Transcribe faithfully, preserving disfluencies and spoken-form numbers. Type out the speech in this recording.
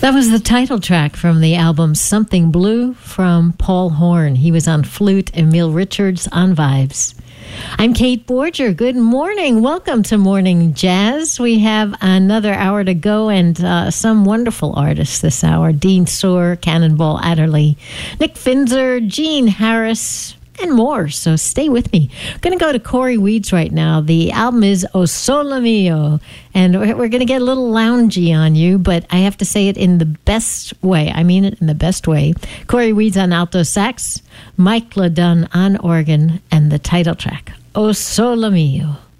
That was the title track from the album Something Blue from Paul Horn. He was on flute, Emil Richards on vibes. I'm Kate Borger. Good morning. Welcome to Morning Jazz. We have another hour to go and uh, some wonderful artists this hour. Dean Soar, Cannonball Adderley, Nick Finzer, Gene Harris, and more. So stay with me. I'm going to go to Corey Weeds right now. The album is O Sole Mio, and we're going to get a little loungy on you, but I have to say it in the best way. I mean it in the best way. Corey Weeds on alto sax, Mike LaDunn on organ, and the title track, O Sole Mio.